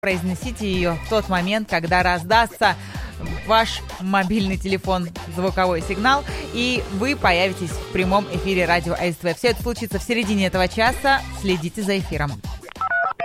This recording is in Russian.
Произнесите ее в тот момент, когда раздастся ваш мобильный телефон, звуковой сигнал, и вы появитесь в прямом эфире радио АСТВ. Все это случится в середине этого часа. Следите за эфиром.